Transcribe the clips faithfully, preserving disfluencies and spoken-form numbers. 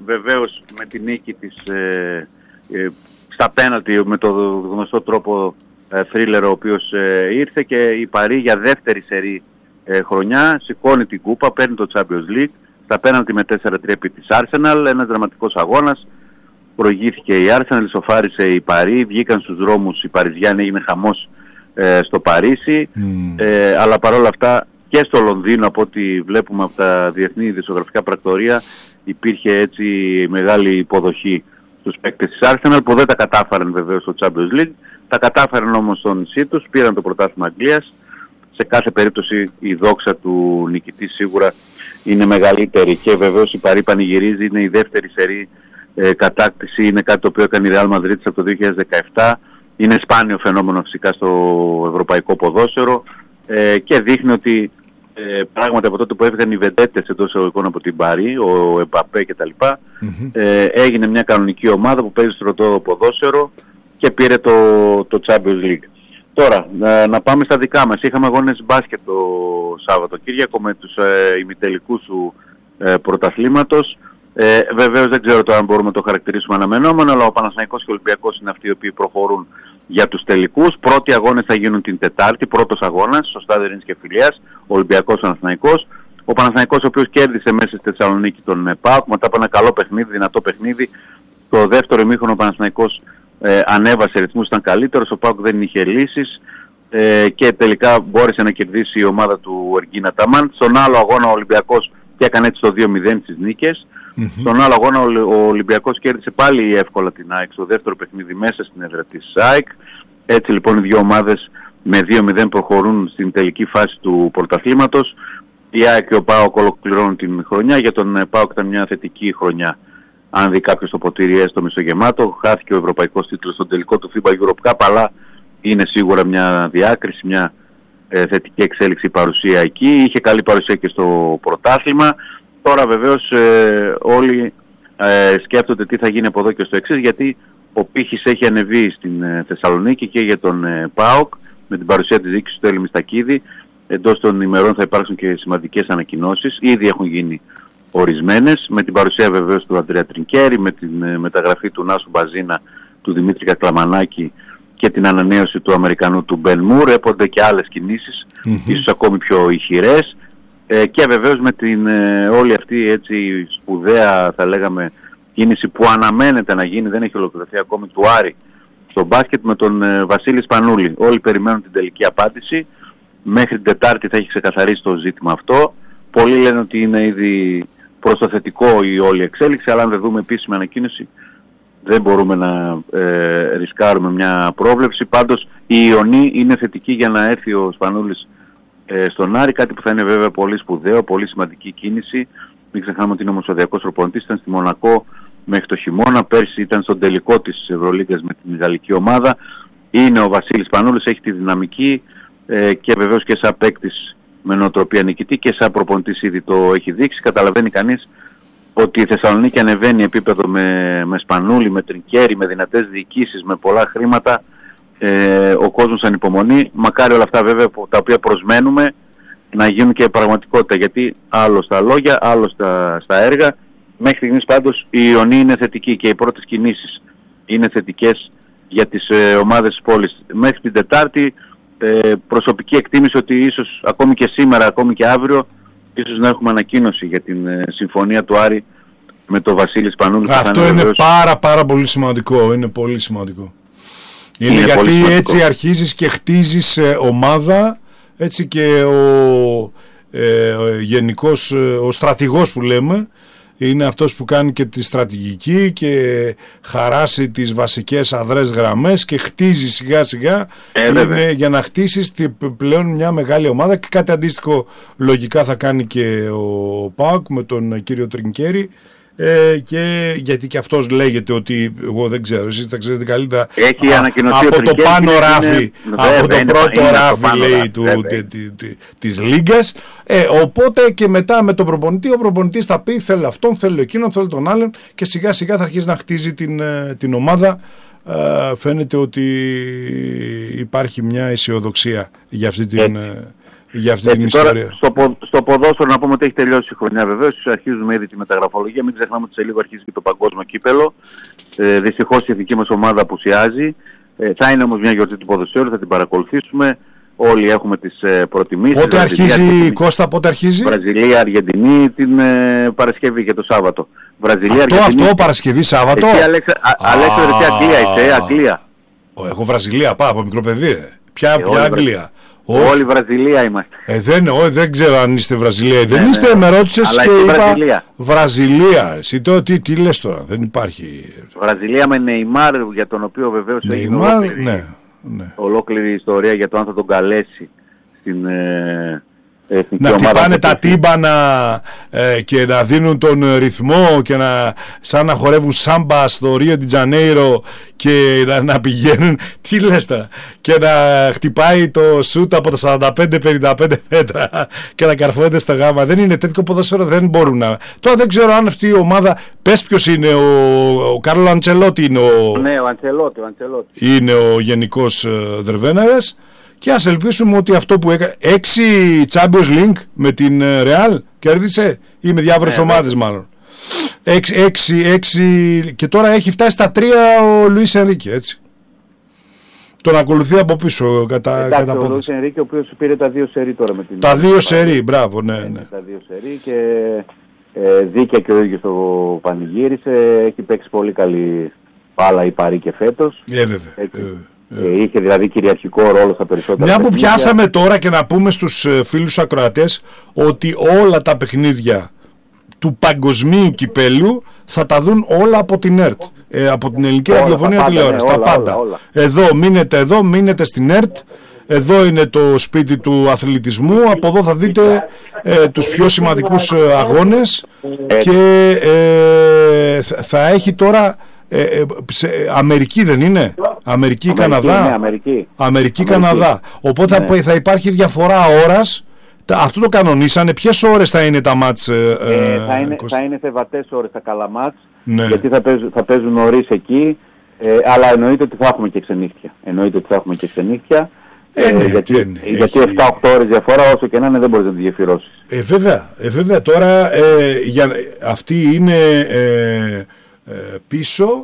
βεβαίως με τη νίκη της ε, ε, στα πέναλτι με το γνωστό τρόπο ε, θρίλερ ο οποίος ε, ήρθε, και η Παρί για δεύτερη σερί ε, χρονιά σηκώνει την κούπα, παίρνει το Champions League στα πέναλτι με τέσσερα τρία επί της Arsenal, ένας δραματικός αγώνας. Προηγήθηκε η Arsenal, ισοφάρισε η Παρί, βγήκαν στους δρόμους οι Παριζιάνοι, έγινε χαμός ε, στο Παρίσι, mm. ε, αλλά παρόλα αυτά και στο Λονδίνο, από ό,τι βλέπουμε από τα διεθνή ειδησιογραφικά πρακτορία, υπήρχε έτσι μεγάλη υποδοχή στους παίκτες της Arsenal, που δεν τα κατάφεραν βεβαίως στο Champions League, τα κατάφεραν όμως στο νησί τους, πήραν το πρωτάθλημα Αγγλίας. Σε κάθε περίπτωση η δόξα του νικητή σίγουρα είναι μεγαλύτερη, και βεβαίως η Παρί πανηγυρίζει, είναι η δεύτερη σερί ε, κατάκτηση, είναι κάτι το οποίο έκανε η Real Madrid από το δύο χιλιάδες δεκαεπτά, είναι σπάνιο φαινόμενο φυσικά στο ευρωπαϊκό ποδόσφαιρο, ε, και δείχνει ότι ε, πράγματι από τότε που έφυγαν οι βεντέτες εντός εισαγωγικών από την Παρί, ο Εμπαπέ κτλ, mm-hmm. ε, έγινε μια κανονική ομάδα που παίζει στρωτό ποδόσφαιρο και πήρε το, το Champions League. Τώρα, να, να πάμε στα δικά μας. Είχαμε αγώνες μπάσκετ το Σαββατοκύριακο με τους ε, ημιτελικούς του ε, πρωταθλήματος. Ε, βεβαίως δεν ξέρω τώρα αν μπορούμε να το χαρακτηρίσουμε αναμενόμενο, αλλά ο Παναθηναϊκός και ο Ολυμπιακός είναι αυτοί οι οποίοι προχωρούν για τους τελικούς. Πρώτοι αγώνες θα γίνουν την Τετάρτη, πρώτος αγώνας στο Στάδιο Ειρήνης και Φιλίας, ο Ολυμπιακός Παναθηναϊκός. Ο Παναθηναϊκός ο οποίος κέρδισε μέσα στη Θεσσαλονίκη τον ΠΑΟΚ μετά από ένα καλό παιχνίδι, δυνατό παιχνίδι. Το δεύτερο ημίχρονο ο Παναθηναϊκός ε, ανέβασε ρυθμούς, ήταν καλύτερος, ο ΠΑΟΚ δεν είχε λύσεις ε, και τελικά μπόρεσε να κερδίσει η ομάδα του Εργίνα Ταμάν. Στον άλλο αγώνα ο Ολυμπιακός και έκανε έτσι το δύο μηδέν στις νίκες. Mm-hmm. Στον άλλο αγώνα ο Ολυμπιακός κέρδισε πάλι εύκολα την ΑΕΚ στο δεύτερο παιχνίδι μέσα στην έδρα της ΑΕΚ. Έτσι λοιπόν οι δύο ομάδες με δύο μηδέν προχωρούν στην τελική φάση του πρωταθλήματος. Η ΑΕΚ και ο ΠΑΟΚ ολοκληρώνουν την χρονιά. Για τον ΠΑΟΚ ήταν μια θετική χρονιά. Αν δει κάποιος το ποτήρι έστω μισογεμάτο, χάθηκε ο ευρωπαϊκός τίτλος στον τελικό του φίμπα Europe Cup, αλλά είναι σίγουρα μια διάκριση, μια ε, θετική εξέλιξη η παρουσία εκεί. Είχε καλή παρουσία και στο πρωτάθλημα. Τώρα βεβαίως ε, όλοι ε, σκέφτονται τι θα γίνει από εδώ και στο εξής, γιατί ο πύχης έχει ανεβεί στην ε, Θεσσαλονίκη και για τον ε, ΠΑΟΚ με την παρουσία της διοίκησης του Έλλη Μιστακίδη. Εντός των ημερών θα υπάρξουν και σημαντικές ανακοινώσεις, ήδη έχουν γίνει ορισμένες, με την παρουσία βεβαίως του Αντρέα Τρινκέρι, με την ε, μεταγραφή του Νάσου Μπαζίνα, του Δημήτρη Κακλαμανάκη και την ανανέωση του Αμερικανού του Μπεν Μουρ. Έπονται και άλλες κινήσεις, mm-hmm. ίσως ακόμη πιο ηχηρές. Ε, και βεβαίως με την ε, όλη αυτή έτσι σπουδαία θα λέγαμε κίνηση που αναμένεται να γίνει, δεν έχει ολοκληρωθεί ακόμη, του Άρη στο μπάσκετ με τον ε, Βασίλη Σπανούλη. Όλοι περιμένουν την τελική απάντηση. Μέχρι την Τετάρτη θα έχει ξεκαθαρίσει το ζήτημα αυτό. Πολλοί λένε ότι είναι ήδη προς το θετικό η όλη εξέλιξη, αλλά αν δεν δούμε επίσημη ανακοίνωση δεν μπορούμε να ε, ρισκάρουμε μια πρόβλεψη. Πάντως η Ιωνή είναι θετική για να έρθει ο Σπανούλης στον Άρη, κάτι που θα είναι βέβαια πολύ σπουδαίο, πολύ σημαντική κίνηση. Μην ξεχνάμε ότι είναι ομοσπονδιακός προπονητής, ήταν στη Μονακό μέχρι το χειμώνα, πέρσι ήταν στον τελικό της Ευρωλίγκας με την γαλλική ομάδα. Είναι ο Βασίλης Πανούλης, έχει τη δυναμική ε, και βεβαίως και σαν παίκτης με νοοτροπία νικητή και σαν προπονητής ήδη το έχει δείξει. Καταλαβαίνει κανείς ότι η Θεσσαλονίκη ανεβαίνει επίπεδο με, με Σπανούλη, με Τρινκέρι, με δυνατές διοικήσεις, με πολλά χρήματα. Ε, ο κόσμος ανυπομονεί, μακάρι όλα αυτά βέβαια τα οποία προσμένουμε να γίνουν και πραγματικότητα, γιατί άλλο στα λόγια, άλλο στα, στα έργα. Μέχρι στιγμής πάντως η Ιωνή είναι θετική και οι πρώτες κινήσεις είναι θετικές για τις ε, ομάδες της πόλης. Μέχρι την Τετάρτη ε, προσωπική εκτίμηση ότι ίσως ακόμη και σήμερα, ακόμη και αύριο, ίσως να έχουμε ανακοίνωση για την ε, συμφωνία του Άρη με τον Βασίλη Σπανούλη. Αυτό είναι βεβαίως πάρα πάρα πολύ σημαντικό, είναι πολύ σημαντικό. Είναι, είναι γιατί έτσι αρχίζεις και χτίζεις ε, ομάδα, έτσι και ο, ε, ο γενικός, ο στρατηγός που λέμε, είναι αυτός που κάνει και τη στρατηγική και χαράσει τις βασικές αδρές γραμμές και χτίζει σιγά σιγά ε, είναι, για να χτίσεις πλέον μια μεγάλη ομάδα, και κάτι αντίστοιχο λογικά θα κάνει και ο ΠΑΟΚ με τον κύριο Τρινκέρι. Ε, και γιατί και αυτός λέγεται ότι, εγώ δεν ξέρω, εσείς τα ξέρετε καλύτερα, έχει α, από το πάνω είναι, ράφι, από το πρώτο είναι, ράφι είναι λέει του, τε, τε, τε, της Λίγκας, ε, οπότε και μετά με τον προπονητή, ο προπονητής θα πει θέλω αυτόν, θέλω εκείνον, θέλω τον άλλον, και σιγά σιγά θα αρχίσει να χτίζει την, την ομάδα. Ε, φαίνεται ότι υπάρχει μια αισιοδοξία για αυτή την, για αυτή την τώρα, ιστορία. Στο, πο, στο ποδόσφαιρο να πούμε ότι έχει τελειώσει η χρονιά βεβαίως. Αρχίζουμε ήδη τη μεταγραφολογία. Μην ξεχνάμε ότι σε λίγο αρχίζει και το παγκόσμιο κύπελο. Ε, δυστυχώς η εθνική μας ομάδα απουσιάζει. Ε, θα είναι όμως μια γιορτή του ποδοσφαίρου, θα την παρακολουθήσουμε. Όλοι έχουμε τις ε, προτιμήσεις. Πότε αρχίζει η Κώστα, πότε αρχίζει? Βραζιλία, Αργεντινή την ε, Παρασκευή και το Σάββατο. Βραζιλία, αυτό, Αργεντινή. αυτό, Παρασκευή, Σάββατο. Εσύ, Αλέξα, Αλέξανδρε, εσύ Αγγλία είσαι, Αγγλία. Εγώ Βραζιλία, πάω από μικρό παιδί. Ποια, ε, ποια Αγγλία? Όλη Βραζιλία είμαστε. Ε, δεν, ό, δεν ξέρω αν είστε Βραζιλία. Δεν ναι, είστε, ναι. με ρώτησες Αλλά και είπα Βραζιλία. Βραζιλία. Εσύ το, τι, τι λες τώρα, δεν υπάρχει. Βραζιλία με Νεϊμάρ, για τον οποίο βεβαίως έγινε ολόκληρη, ναι, ναι. ολόκληρη ιστορία για το αν θα τον καλέσει στην ε, εθνική να ομάδα. Να χτυπάνε τα τύμπανα ε, και να δίνουν τον ρυθμό και να, σαν να χορεύουν σάμπα στο Ρίο ντι Τζανέιρο και να, να πηγαίνουν, τι λες τώρα, και να χτυπάει το σούτ από τα σαράντα πέντε πενήντα πέντε μέτρα και να καρφώνεται στα γάμα. Δεν είναι τέτοιο ποδόσφαιρο, δεν μπορούν να. Τώρα δεν ξέρω αν αυτή η ομάδα, πες ποιος είναι, ο, ο Κάρλο Αντσελότη είναι ο, ναι, ο Αντσελότη, ο Αντσελότη. Είναι ο γενικός ε, Δερβέναρες. Και ας ελπίσουμε ότι αυτό που έκανε, έξι Champions League με την Real κέρδισε, ή με διάφορες ναι, ομάδες ναι. μάλλον. Έξι, έξι, έξι, και τώρα έχει φτάσει στα τρία ο Λουίς Ενρίκε, έτσι. Τον ακολουθεί από πίσω κατά, Εντάξει, κατά ο Λουίς Ενρίκε ο οποίος πήρε τα δύο σερί τώρα με την... Τα δύο σερί, μπράβο, ναι, ναι. Τα δύο σερί και ε, δίκαια και ο ίδιος το πανηγύρισε, έχει παίξει πολύ καλή μπάλα η Παρί και φέτος. Ε, βέβαια, έχει, ε, Ε, είχε δηλαδή κυριαρχικό ρόλο στα περισσότερα. Μια που παιχνίδια. πιάσαμε τώρα και να πούμε στους φίλους ακροατές ότι όλα τα παιχνίδια του παγκοσμίου κυπέλου θα τα δουν όλα από την ΕΡΤ, ε, από την Ελληνική Ραδιοφωνία Τηλεόραση, ναι, τα όλα, πάντα. Όλα, όλα. Εδώ μείνετε, εδώ μείνετε στην ΕΡΤ, εδώ είναι το σπίτι του αθλητισμού, από εδώ θα δείτε ε, τους πιο σημαντικούς αγώνες και ε, θα έχει τώρα... Ε, ε, σε, Αμερική δεν είναι? Αμερική, Αμερική Καναδά. Ναι, Αμερική. Αμερική, Καναδά. Οπότε ναι. θα, θα υπάρχει διαφορά ώρας. Αυτό το κανονίσανε. Ποιες ώρες θα είναι τα μάτς? Ε, ε, θα, είναι, θα είναι θεβατές ώρες τα καλά μάτς. Ναι. Γιατί θα παίζουν, θα παίζουν νωρίς εκεί. Ε, αλλά εννοείται ότι θα έχουμε και ξενύχτια. Εννοείται ότι θα έχουμε και ξενύχτια. Ε, ναι, γιατί ναι, γιατί εφτά οκτώ ώρες διαφορά, όσο και να είναι, δεν μπορείς να τη γεφυρώσεις. Ε, βέβαια. Ε, βέβαια. Τώρα ε, για, αυτή είναι... Ε, πίσω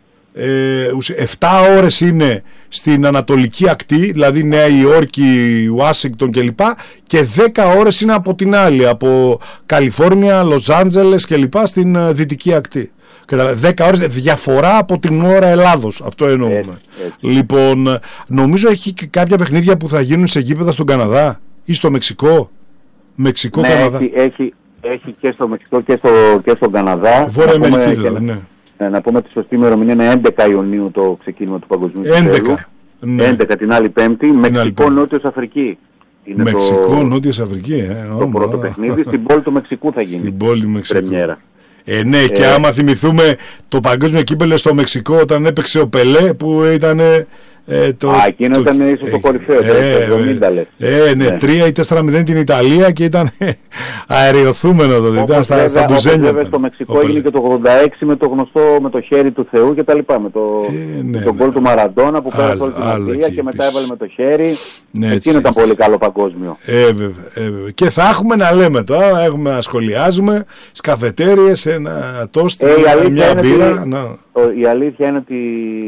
ε, επτά ώρες είναι στην Ανατολική ακτή, δηλαδή Νέα Υόρκη, Ουάσιγκτον κλπ, και δέκα ώρες είναι από την άλλη, από Καλιφόρνια, Λος Άντζελες κλπ, στην uh, Δυτική ακτή. Και δέκα ώρες διαφορά από την ώρα Ελλάδος, αυτό εννοούμε. Έτσι, έτσι. Λοιπόν, νομίζω έχει και κάποια παιχνίδια που θα γίνουν σε γήπεδα στον Καναδά ή στο Μεξικό. Μεξικό, ναι, Καναδά. Έχει, έχει, έχει και στο Μεξικό και, στο, και στον Καναδά. Βόρεια Αμερική δηλαδή, ναι. Να πούμε ότι τη σωστή ημερομηνία είναι έντεκα Ιουνίου το ξεκίνημα του παγκοσμίου κυπέλλου. Ναι. έντεκα την άλλη Πέμπτη. Μεξικό, Νότιος Αφρική. Είναι Μεξικό, το... Νότιος Αφρική. Ε, το πρώτο παιχνίδι. Στην πόλη του Μεξικού θα γίνει. Στην πόλη Μεξικού. Πρεμιέρα. Ε, ναι, ε, και άμα θυμηθούμε το παγκόσμιο κύπελλο στο Μεξικό όταν έπαιξε ο Πελέ που ήταν... Ε, το, Α, εκείνο το, ήταν το, ίσως το κορυφαίο, ε, το εβδομήντα λες. Ε, ναι, ναι. τρία ή τέσσερα μηδέν την Ιταλία και ήταν αεριοθούμενο τότε, ήταν στα, στα μπουζένια. Βέβαια στο Μεξικό έγινε και το ογδόντα έξι με το γνωστό, με το χέρι του Θεού και τα λοιπά, με το, ε, ναι, τον γκολ ναι. του Μαραντόνα που πέρασε όλη την Ιταλία και μετά έβαλε με το χέρι. Ναι, εκείνο ήταν πολύ καλό παγκόσμιο. Ε, βέβαια, ε, βέβαια. Και θα έχουμε να λέμε τώρα, έχουμε να σχολιάζουμε στις καφετέριες, ένα τόστι, ε, μια μπύρα. Η αλήθεια είναι ότι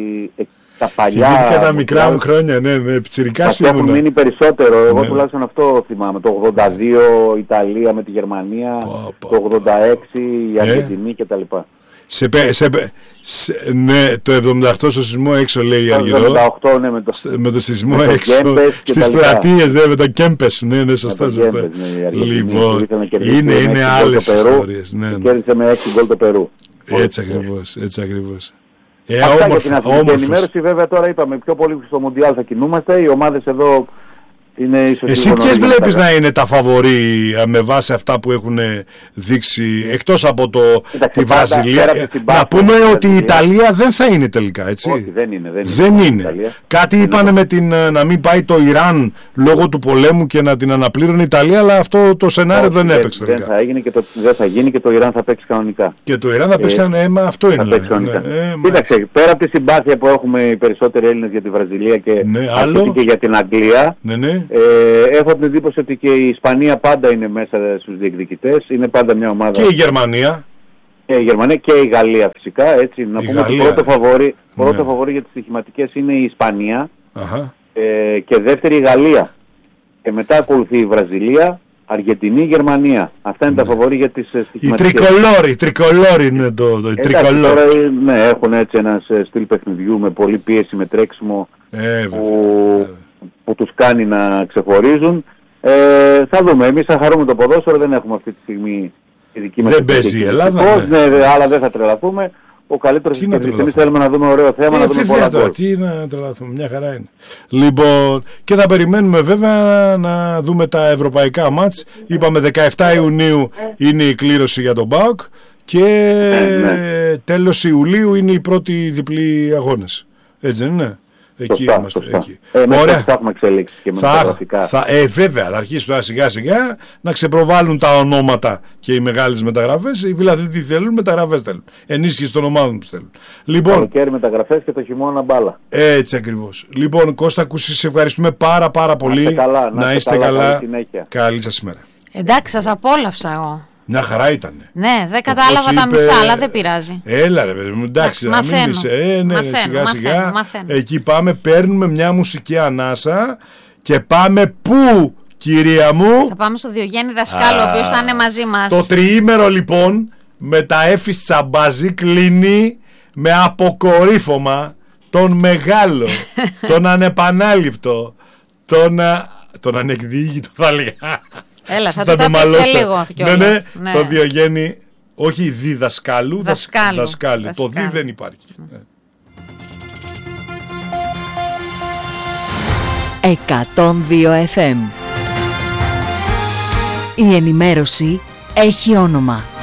τα παλιά... Θυμήθηκα τα μικρά μου χρόνια, ναι, με πιτσιρικά σίγουρα. Έχουν μείνει περισσότερο, εγώ ναι. τουλάχιστον αυτό θυμάμαι. Το ογδόντα δύο Ιταλία με τη Γερμανία, oh, oh, το ογδόντα έξι η Αργεντινή ε? κτλ. Σε, σε, σε, ναι, το εβδομήντα οκτώ στο σεισμό έξω λέει η Αργυρό. Το εβδομήντα οκτώ, ναι, με το, με το σεισμό με έξω. Στις πλατείες, ναι, με το Κέμπες. Ναι, ναι, σωστά, σωστά. Κέμπες, ναι, λοιπόν, είναι, είναι άλλες ιστορίες. Ναι, ναι. Κέρδισε με έξι γκολ το Περού. Έτσι ακριβώς, έτσι ακριβώς. Ε, Αυτά όμορφα, για την αθλητική ενημέρωση, βέβαια τώρα είπαμε πιο πολύ στο Μουντιάλ θα κινούμαστε, οι ομάδες εδώ είναι ίσως... Εσύ ποιες βλέπεις να είναι τα φαβορί με βάση αυτά που έχουν δείξει, εκτός από το, Κοίταξε, τη Βραζιλία, να πούμε ότι η Ιταλία δεν θα είναι τελικά, έτσι. Όχι, δεν είναι. Δεν είναι. Δεν είναι. Κάτι είναι είπανε το... με την, να μην πάει το Ιράν λόγω του πολέμου και να την αναπλήρωνε η Ιταλία, αλλά αυτό το σενάριο Όχι, δεν έπαιξε δεν, τελικά. Δεν θα, γίνει και το, δεν θα γίνει και το Ιράν θα παίξει κανονικά. Και το Ιράν θα παίξει κανονικά, ε, μα αυτό είναι. Θα παίξει κανονικά. Ε, Κοίταξε, πέρα από τη συμπάθεια που έχουμε οι περισσότεροι Έλληνες για τη Βραζιλία και, ναι, και για την Αγγλία, ναι, ναι. Ε, έχω την εντύπωση ότι και η Ισπανία πάντα είναι μέσα στους διεκδικητές. Είναι πάντα μια ομάδα. Και η Γερμανία. Και η Γερμανία και η Γαλλία φυσικά. Έτσι. Να η πούμε Γαλλία, ότι πρώτο φαβορί, ναι. πρώτο φαβορί για τις στοιχηματικές είναι η Ισπανία. Αχα. Ε, και δεύτερη η Γαλλία. Και μετά ακολουθεί η Βραζιλία, Αργεντινή, Γερμανία. Αυτά είναι ναι. τα φαβορί για τις στοιχηματικές. Η τρικολόρη, η τρικολόρη είναι το, το η τρικολόρη. Τώρα ναι, έχουν έτσι ένα στυλ παιχνιδιού με πολλή πίεση, με τρέξιμο ε, που, που τους κάνει να ξεχωρίζουν. Ε, θα δούμε. Εμείς θα χαρούμε το ποδόσφαιρο, δεν έχουμε αυτή τη στιγμή η δική μας. Δεν παίζει η Ελλάδα. Ναι, ναι, αλλά δεν θα τρελαθούμε. Ο καλύτερος είναι ότι εμείς θέλουμε να δούμε ωραίο θέμα, ε, να δούμε πολλά γκολ. Τι να τρελαθούμε, μια χαρά είναι. Λοιπόν, και θα περιμένουμε βέβαια να δούμε τα ευρωπαϊκά μάτς. Είπαμε δεκαεφτά Ιουνίου είναι η κλήρωση για τον ΠΑΟΚ και ε, ναι. τέλος Ιουλίου είναι οι πρώτοι διπλοί αγώνες. Έτσι δεν είναι? Εκεί σωστά, είμαστε. σωστά. Εκεί. Ε, Ωραία. Θα έχουμε εξελίξει και με τα γραφικά. Θα, ε, βέβαια, θα αρχίσει τώρα σιγά σιγά να ξεπροβάλλουν τα ονόματα και οι μεγάλες μεταγραφές. Οι φιλαθλοί τι θέλουν, μεταγραφές θέλουν. Ενίσχυση των ομάδων που θέλουν. Λοιπόν, καλοκαίρι μεταγραφές και το χειμώνα μπάλα. Έτσι ακριβώς. Λοιπόν, Κώστα Κούση, σε ευχαριστούμε πάρα πάρα πολύ. Να είστε καλά. Να είστε καλά. καλά. Καλή, καλή σας ημέρα. Εντάξει, σας απόλαυσα εγώ. Μια χαρά ήταν. Ναι, δεν κατάλαβα τα είπε... μισά, αλλά δεν πειράζει. Έλα ρε παιδί μου, εντάξει, να μην είσαι. Ε, ναι, μαθαίνω, σιγά μαθαίνω, σιγά. μαθαίνω. Εκεί πάμε, παίρνουμε μια μουσική ανάσα και πάμε πού, κυρία μου? Θα πάμε στο Διογέννη Δασκάλου, ο οποίος θα είναι μαζί μας. Το τριήμερο λοιπόν με τα Έφης Τσαμπάζη κλείνει με αποκορύφωμα τον μεγάλο, τον ανεπανάληπτο, τον, τον ανεκδίγητο θα λέγα. Έλα, θα, θα το τα πεις σε λίγο. Ναι, ναι, ναι, το Διογέννη, όχι διδασκάλου, δασκάλου. δασκάλου. δασκάλου. Το δι δεν υπάρχει. Mm. εκατόν δύο εφ εμ. Η ενημέρωση έχει όνομα.